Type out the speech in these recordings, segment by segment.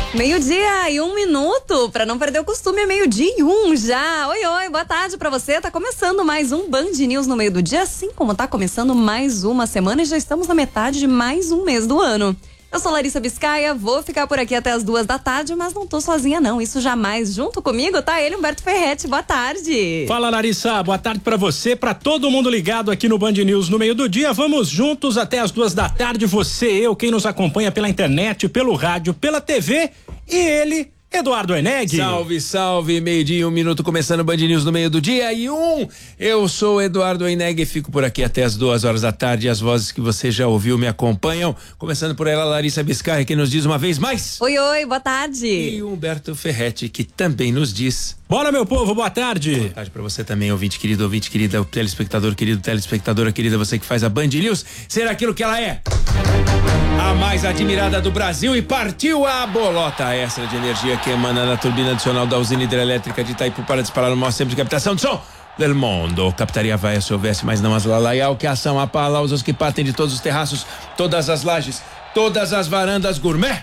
Meio-dia e 1 minuto, pra não perder o costume, é 12:01 já. Oi, boa tarde pra você. Tá começando mais um Band News no meio do dia, assim como tá começando mais uma semana e já estamos na metade de mais um mês do ano. Eu sou Larissa Biscaia, vou ficar por aqui até as 2 da tarde, mas não tô sozinha não, isso jamais. Junto comigo tá ele, Humberto Ferretti, boa tarde. Fala, Larissa, boa tarde pra você, pra todo mundo ligado aqui no Band News no meio do dia. Vamos juntos até as 2 da tarde, você, eu, quem nos acompanha pela internet, pelo rádio, pela TV e ele, Eduardo Oeneg. Salve, salve, 12:01 1 minuto, começando o Band News no meio do dia eu sou o Eduardo Oeneg e fico por aqui até as 2 horas da tarde. As vozes que você já ouviu me acompanham, começando por ela, Larissa Biscaia, que nos diz uma vez mais. Oi, boa tarde. E Humberto Ferretti, que também nos diz. Bora, meu povo, boa tarde. Boa tarde pra você também, ouvinte querida, telespectador querido, telespectadora querida, você que faz a Band News ser aquilo que ela é. A mais admirada do Brasil, e partiu a bolota extra de energia que emana da turbina adicional da usina hidrelétrica de Itaipu para disparar o maior centro de captação de som del mundo. Captaria vai se houvesse, mas não as lalaial, que ação aplausos que partem de todos os terraços, todas as lajes, todas as varandas gourmet.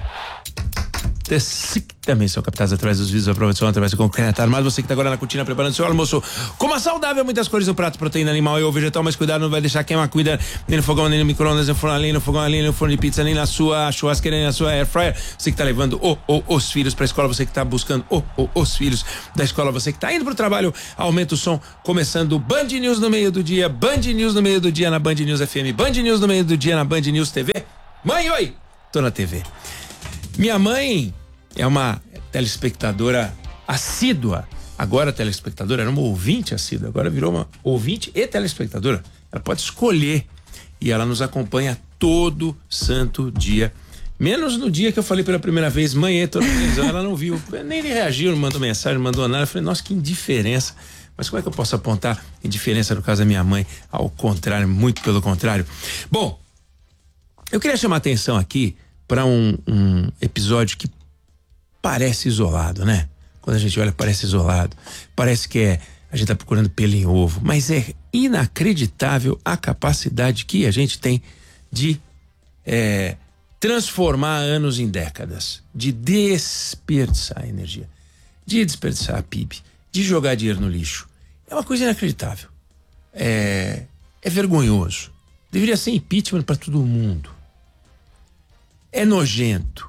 Também são captadas através dos vídeos de aprovação, através do concreto armado. Você que está agora na cortina preparando seu almoço, coma saudável, muitas cores no prato, proteína animal ou vegetal, mas cuidado, não vai deixar queimar, cuida nem no fogão, nem no micro-ondas, nem no forno, nem no fogão, nem no forno de pizza, nem na sua churrasqueira, nem na sua air fryer. Você que está levando os filhos para a escola, você que está buscando os filhos da escola, você que está indo para o trabalho, aumenta o som, começando Band News no meio do dia, Band News no meio do dia na Band News FM, Band News no meio do dia na Band News TV. Mãe, oi! Tô na TV. Minha mãe é uma telespectadora assídua. Agora telespectadora, era uma ouvinte assídua, agora virou uma ouvinte e telespectadora. Ela pode escolher e ela nos acompanha todo santo dia. Menos no dia que eu falei pela primeira vez, mãe, tô na televisão, ela não viu, nem reagiu, não mandou mensagem, não mandou nada. Eu falei, nossa, que indiferença. Mas como é que eu posso apontar indiferença no caso da minha mãe? Ao contrário, muito pelo contrário. Bom, eu queria chamar a atenção aqui para um episódio que parece isolado, né? Quando a gente olha, parece isolado. Parece que a gente tá procurando pelo em ovo, mas é inacreditável a capacidade que a gente tem de transformar anos em décadas, de desperdiçar energia, de desperdiçar PIB, de jogar dinheiro no lixo. É uma coisa inacreditável. É vergonhoso. Deveria ser impeachment para todo mundo. É nojento.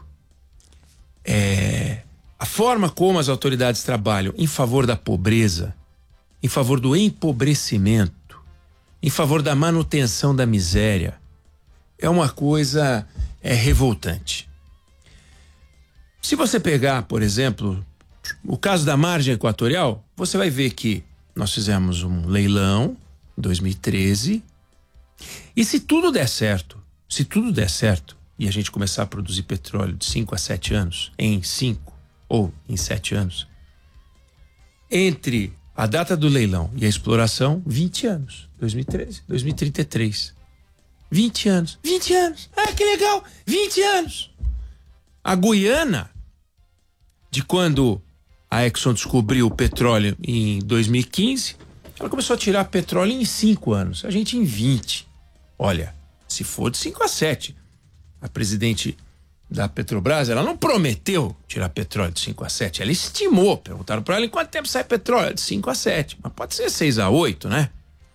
A forma como as autoridades trabalham em favor da pobreza, em favor do empobrecimento, em favor da manutenção da miséria, é uma coisa revoltante. Se você pegar, por exemplo, o caso da margem equatorial, você vai ver que nós fizemos um leilão em 2013 e se tudo der certo, e a gente começar a produzir petróleo de 5 a 7 anos, em 5 ou em 7 anos, entre a data do leilão e a exploração, 20 anos. 2013, 2033. 20 anos. 20 anos. Ah, que legal! 20 anos. A Guiana, de quando a Exxon descobriu o petróleo em 2015, ela começou a tirar petróleo em 5 anos. A gente em 20. Olha, se for de 5 a 7. A presidente da Petrobras, ela não prometeu tirar petróleo de 5 a 7, ela estimou. Perguntaram para ela em quanto tempo sai petróleo? De 5 a 7, mas pode ser 6 a 8, né?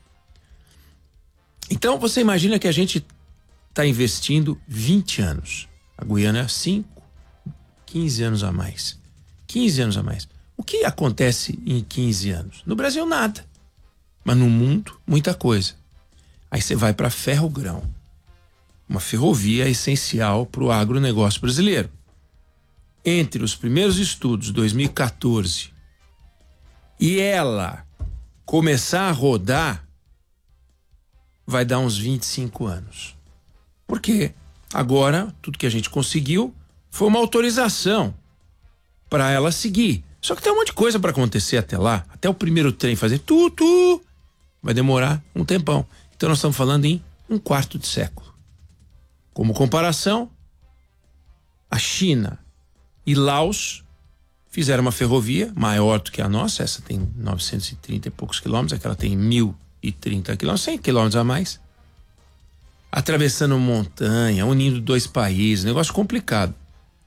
Então você imagina que a gente está investindo 20 anos. A Guiana é 5, 15 anos a mais. 15 anos a mais. O que acontece em 15 anos? No Brasil, nada. Mas no mundo, muita coisa. Aí você vai para ferro-grão. Uma ferrovia essencial para o agronegócio brasileiro. Entre os primeiros estudos, 2014, e ela começar a rodar, vai dar uns 25 anos. Porque agora, tudo que a gente conseguiu foi uma autorização para ela seguir. Só que tem um monte de coisa para acontecer até lá. Até o primeiro trem fazer vai demorar um tempão. Então nós estamos falando em um quarto de século. Como comparação, a China e Laos fizeram uma ferrovia maior do que a nossa. Essa tem 930 e poucos quilômetros, aquela tem 1.030 quilômetros, 100 quilômetros a mais. Atravessando montanha, unindo 2 países, negócio complicado.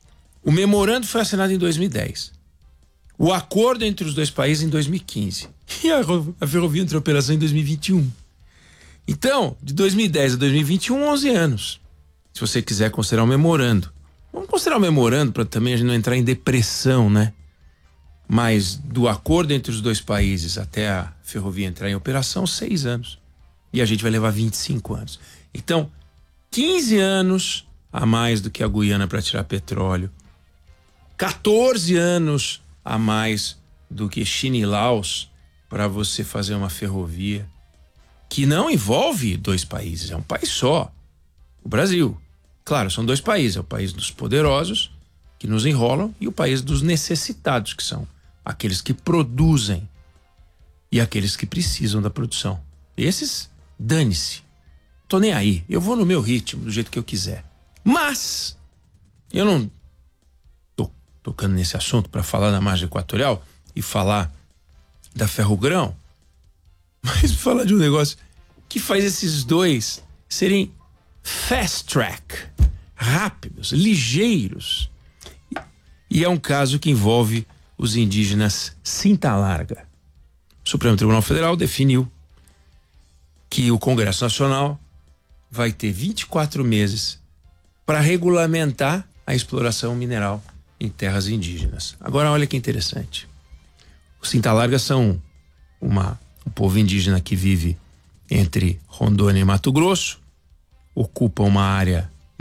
O memorando foi assinado em 2010. O acordo entre os dois países em 2015. E a ferrovia entrou em operação em 2021. Então, de 2010 a 2021, 11 anos. Se você quiser considerar um memorando. Vamos considerar um memorando para também a gente não entrar em depressão, né? Mas do acordo entre os dois países até a ferrovia entrar em operação, 6 anos. E a gente vai levar 25 anos. Então, 15 anos a mais do que a Guiana para tirar petróleo. 14 anos a mais do que China e Laos para você fazer uma ferrovia que não envolve dois países, é um país só. O Brasil. Claro, são dois países. É o país dos poderosos, que nos enrolam, e o país dos necessitados, que são aqueles que produzem e aqueles que precisam da produção. Esses, dane-se. Tô nem aí. Eu vou no meu ritmo, do jeito que eu quiser. Mas eu não tô tocando nesse assunto para falar da margem equatorial e falar da Ferrogrão, mas falar de um negócio que faz esses dois serem fast track, rápidos, ligeiros. E é um caso que envolve os indígenas Cinta Larga. O Supremo Tribunal Federal definiu que o Congresso Nacional vai ter 24 meses para regulamentar a exploração mineral em terras indígenas. Agora, olha que interessante. Os Cinta Larga são um povo indígena que vive entre Rondônia e Mato Grosso, ocupa uma área